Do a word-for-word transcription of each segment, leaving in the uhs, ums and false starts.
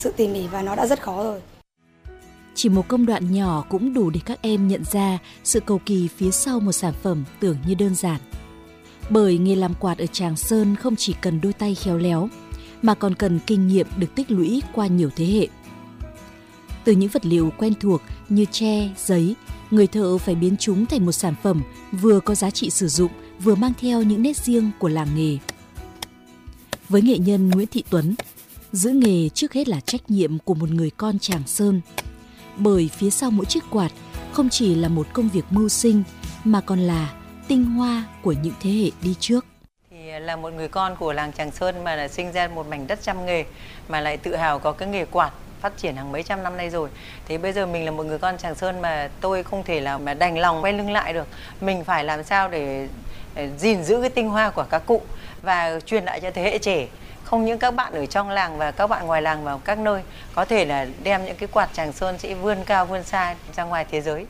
sự tỉ mỉ và nó đã rất khó rồi. Chỉ một công đoạn nhỏ cũng đủ để các em nhận ra sự cầu kỳ phía sau một sản phẩm tưởng như đơn giản. Bởi nghề làm quạt ở Tràng Sơn không chỉ cần đôi tay khéo léo, mà còn cần kinh nghiệm được tích lũy qua nhiều thế hệ. Từ những vật liệu quen thuộc như tre, giấy, người thợ phải biến chúng thành một sản phẩm vừa có giá trị sử dụng, vừa mang theo những nét riêng của làng nghề. Với nghệ nhân Nguyễn Thị Tuấn, giữ nghề trước hết là trách nhiệm của một người con Tràng Sơn. Bởi phía sau mỗi chiếc quạt không chỉ là một công việc mưu sinh, mà còn là tinh hoa của những thế hệ đi trước. Thì là một người con của làng Tràng Sơn mà là sinh ra một mảnh đất trăm nghề, mà lại tự hào có cái nghề quạt phát triển hàng mấy trăm năm nay rồi. Thì bây giờ mình là một người con Tràng Sơn mà tôi không thể là mà đành lòng quay lưng lại được. Mình phải làm sao để, để gìn giữ cái tinh hoa của các cụ và truyền lại cho thế hệ trẻ. Không những các bạn ở trong làng và các bạn ngoài làng vào các nơi có thể là đem những cái quạt Tràng Sơn sẽ vươn cao vươn xa ra ngoài thế giới.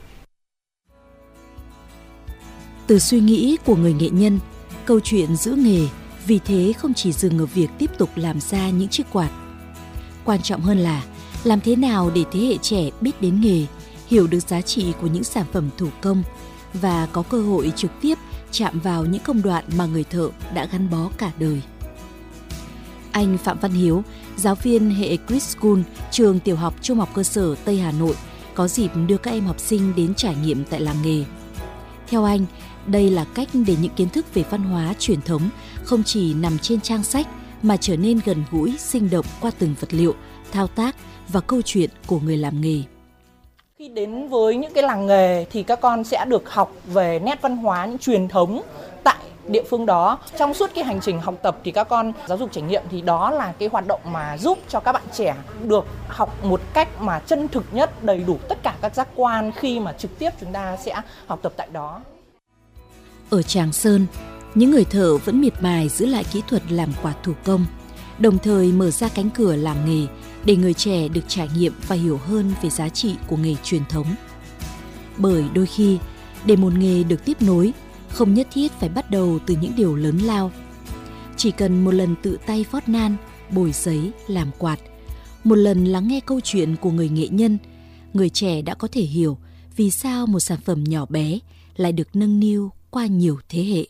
Từ suy nghĩ của người nghệ nhân, câu chuyện giữ nghề vì thế không chỉ dừng ở việc tiếp tục làm ra những chiếc quạt. Quan trọng hơn là làm thế nào để thế hệ trẻ biết đến nghề, hiểu được giá trị của những sản phẩm thủ công và có cơ hội trực tiếp chạm vào những công đoạn mà người thợ đã gắn bó cả đời. Anh Phạm Văn Hiếu, giáo viên hệ Chris School, trường tiểu học trung học cơ sở Tây Hà Nội, có dịp đưa các em học sinh đến trải nghiệm tại làng nghề. Theo anh, đây là cách để những kiến thức về văn hóa truyền thống không chỉ nằm trên trang sách mà trở nên gần gũi, sinh động qua từng vật liệu, thao tác và câu chuyện của người làm nghề. Khi đến với những cái làng nghề thì các con sẽ được học về nét văn hóa, những truyền thống tại địa phương đó. Trong suốt cái hành trình học tập thì các con giáo dục trải nghiệm thì đó là cái hoạt động mà giúp cho các bạn trẻ được học một cách mà chân thực nhất, đầy đủ tất cả các giác quan khi mà trực tiếp chúng ta sẽ học tập tại đó. Ở Tràng Sơn, những người thợ vẫn miệt mài giữ lại kỹ thuật làm quạt thủ công, đồng thời mở ra cánh cửa làng nghề để người trẻ được trải nghiệm và hiểu hơn về giá trị của nghề truyền thống. Bởi đôi khi, để một nghề được tiếp nối, không nhất thiết phải bắt đầu từ những điều lớn lao. Chỉ cần một lần tự tay vót nan, bồi giấy, làm quạt, một lần lắng nghe câu chuyện của người nghệ nhân, người trẻ đã có thể hiểu vì sao một sản phẩm nhỏ bé lại được nâng niu qua nhiều thế hệ.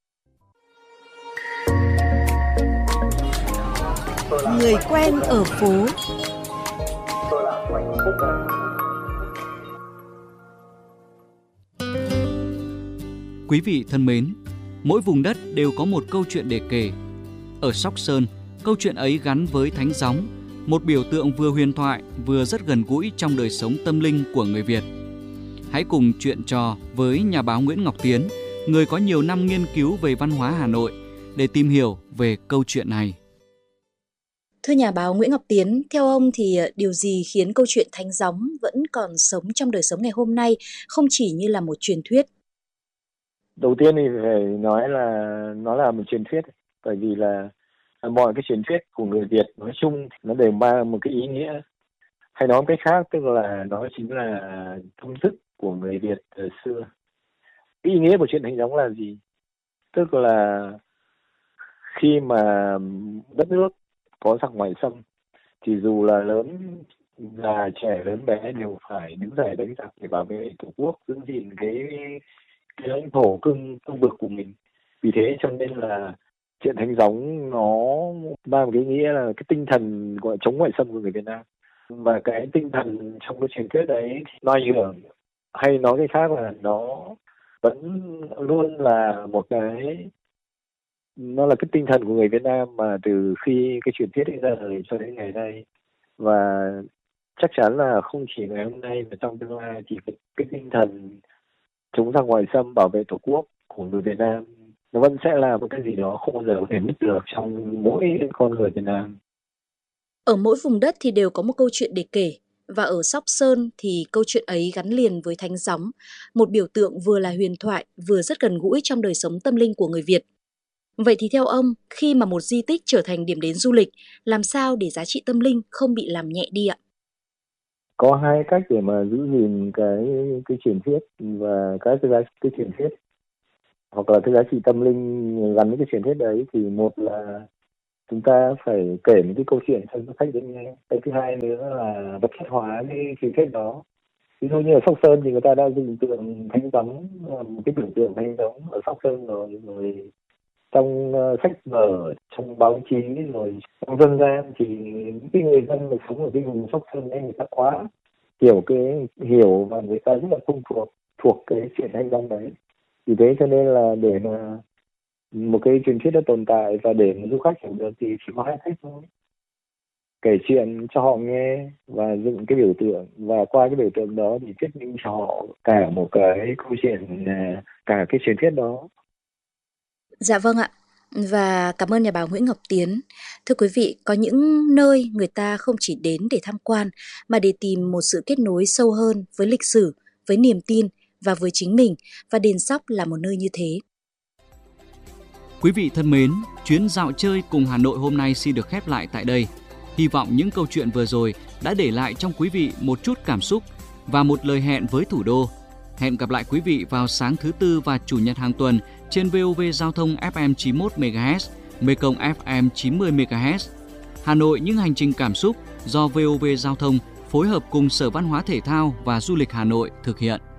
Người quen ở phố. Quý vị thân mến, mỗi vùng đất đều có một câu chuyện để kể. Ở Sóc Sơn, câu chuyện ấy gắn với thánh gióng, một biểu tượng vừa huyền thoại vừa rất gần gũi trong đời sống tâm linh của người Việt. Hãy cùng chuyện trò với nhà báo Nguyễn Ngọc Tiến, người có nhiều năm nghiên cứu về văn hóa Hà Nội, để tìm hiểu về câu chuyện này. Thưa nhà báo Nguyễn Ngọc Tiến, theo ông thì điều gì khiến câu chuyện thánh gióng vẫn còn sống trong đời sống ngày hôm nay, không chỉ như là một truyền thuyết? Đầu tiên thì phải nói là nó là một truyền thuyết, bởi vì là mọi cái truyền thuyết của người Việt nói chung nó đều mang một cái ý nghĩa. Hay nói một cách khác, tức là nó chính là thông thức của người Việt từ xưa. Cái ý nghĩa của chuyện thánh gióng là gì? Tức là khi mà đất nước có giặc ngoài xâm thì dù là lớn già trẻ lớn bé đều phải đứng dậy đánh giặc để bảo vệ tổ quốc, giữ gìn cái cái lãnh thổ cương cương vực của mình. Vì thế cho nên là chuyện thánh gióng nó mang một cái nghĩa là cái tinh thần gọi chống ngoại xâm của người Việt Nam, và cái tinh thần trong cái truyền thuyết đấy nó ảnh hưởng, hay nói cái khác là nó vẫn luôn là một cái, nó là cái tinh thần của người Việt Nam mà từ khi cái truyền thuyết ấy ra đời cho đến ngày nay. Và chắc chắn là không chỉ ngày hôm nay mà trong tương lai thì cái, cái tinh thần chống giặc ngoại xâm, bảo vệ tổ quốc của người Việt Nam nó vẫn sẽ là một cái gì đó không bao giờ có thể mất được trong mỗi con người Việt Nam. Ở mỗi vùng đất thì đều có một câu chuyện để kể, và ở Sóc Sơn thì câu chuyện ấy gắn liền với thánh gióng, một biểu tượng vừa là huyền thoại vừa rất gần gũi trong đời sống tâm linh của người Việt. Vậy thì theo ông, khi mà một di tích trở thành điểm đến du lịch, làm sao để giá trị tâm linh không bị làm nhẹ đi ạ? Có hai cách để mà giữ gìn cái cái truyền thuyết và cái cái giá cái truyền thuyết hoặc là cái giá trị tâm linh gắn với cái truyền thuyết đấy. Thì một là chúng ta phải kể những cái câu chuyện cho du khách đến nghe. Cái thứ hai nữa là vật chất hóa cái truyền thuyết đó. Ví dụ như ở Sóc Sơn thì người ta đã dựng tượng Thánh Gióng, một cái biểu tượng Thánh Gióng ở Sóc Sơn rồi, rồi trong uh, sách vở, trong báo chí, rồi trong dân gian thì những cái người dân mà sống ở cái vùng Sóc Sơn ấy người ta quá hiểu cái hiểu và người ta rất là thông thuộc thuộc cái chuyện Thánh Gióng đấy. Vì thế cho nên là để mà một cái truyền thuyết đó tồn tại và để mà du khách hiểu được thì chỉ có hai cách thôi: kể chuyện cho họ nghe và dựng cái biểu tượng, và qua cái biểu tượng đó thì thuyết minh cho họ cả một cái câu chuyện, cả cái truyền thuyết đó. Dạ vâng ạ. Và cảm ơn nhà báo Nguyễn Ngọc Tiến. Thưa quý vị, có những nơi người ta không chỉ đến để tham quan mà để tìm một sự kết nối sâu hơn với lịch sử, với niềm tin và với chính mình, và đền Sóc là một nơi như thế. Quý vị thân mến, chuyến dạo chơi cùng Hà Nội hôm nay xin được khép lại tại đây. Hy vọng những câu chuyện vừa rồi đã để lại trong quý vị một chút cảm xúc và một lời hẹn với thủ đô. Hẹn gặp lại quý vị vào sáng thứ Tư và Chủ nhật hàng tuần trên vê o vê Giao thông ép em chín mươi mốt mê ga héc, Mekong ép em chín mươi mê ga héc. Hà Nội những hành trình cảm xúc do vê o vê Giao thông phối hợp cùng Sở Văn hóa Thể thao và Du lịch Hà Nội thực hiện.